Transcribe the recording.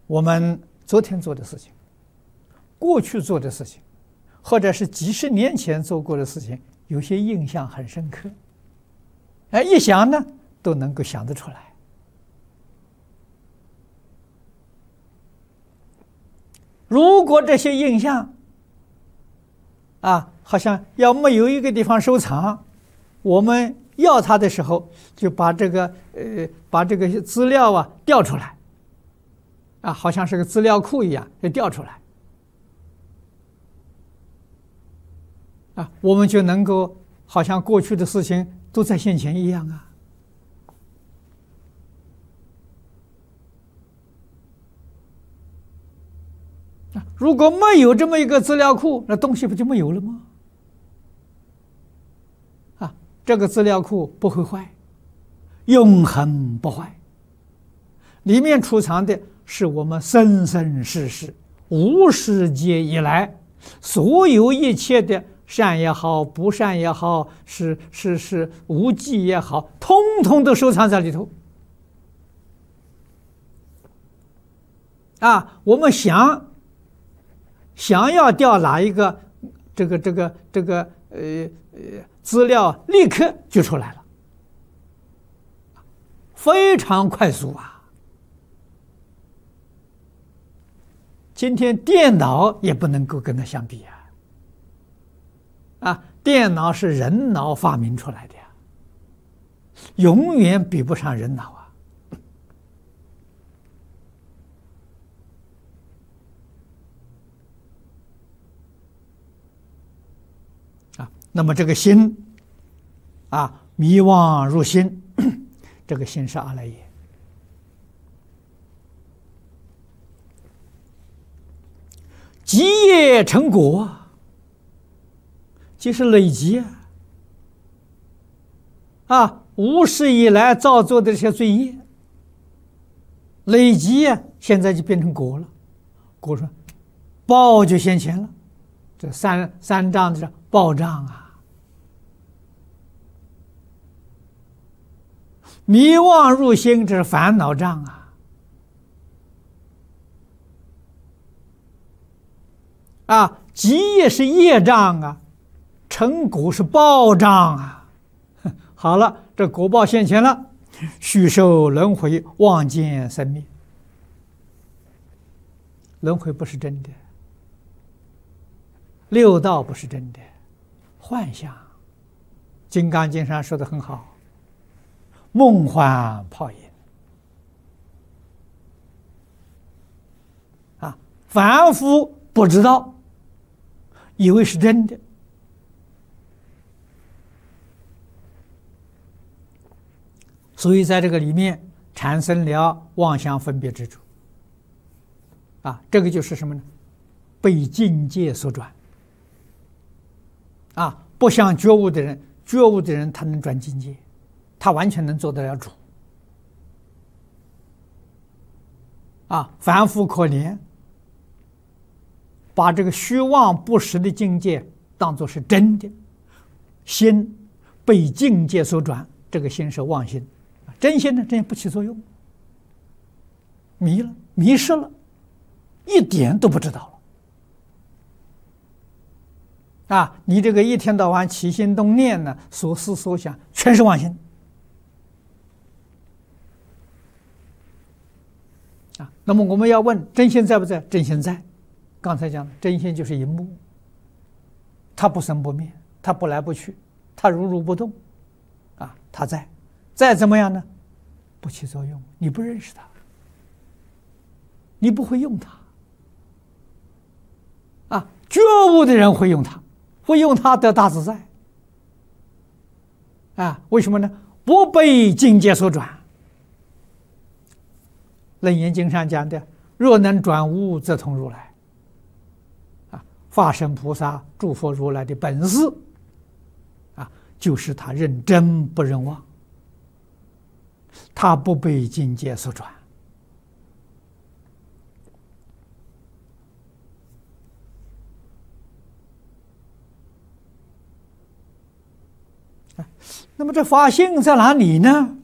我们昨天做的事情，过去做的事情，或者是几十年前做过的事情，有些印象很深刻。一想呢，都能够想得出来。如果这些印象好像要没有一个地方收藏，我们要它的时候，就把这个资料调出来，好像是个资料库一样，就调出来，我们就能够好像过去的事情都在现前一样如果没有这么一个资料库，那东西不就没有了吗？这个资料库不会坏，永恒不坏，里面储藏的是我们生生世世无始劫以来所有一切的善也好，不善也好，是无记也好，通通都收藏在里头。我们想要调哪一个资料，立刻就出来了，非常快速今天电脑也不能够跟它相比电脑是人脑发明出来的永远比不上人脑那么这个心迷妄入心，这个心是阿赖耶。积业成果，即是累积无始以来造作的这些罪业，累积现在就变成果了。果说报就现前了，这三障的报障迷妄入心，这是烦恼障积业是业障成果是报障好了，这果报现前了，续受轮回，妄见生灭。轮回不是真的，六道不是真的，幻象。金刚经上说的很好，梦幻泡影凡夫不知道，以为是真的，所以在这个里面产生了妄想分别执着这个就是什么呢？被境界所转不像觉悟的人，觉悟的人他能转境界，他完全能做得了主凡夫可怜，把这个虚妄不实的境界当作是真的，心被境界所转，这个心是妄心，真心呢，真不起作用，迷了，迷失了，一点都不知道了你这个一天到晚起心动念呢，所思所想全是妄心那么我们要问真心在不在？真心在。刚才讲的真心就是荧幕，它不生不灭，它不来不去，它如如不动它在怎么样呢？不起作用，你不认识它，你不会用它觉悟的人会用它，会用它得大自在为什么呢？不被境界所转。楞严经上讲的，若能转悟，则通如来法身菩萨诸佛如来的本事就是他认真不认妄，他不被境界所转那么这法性在哪里呢？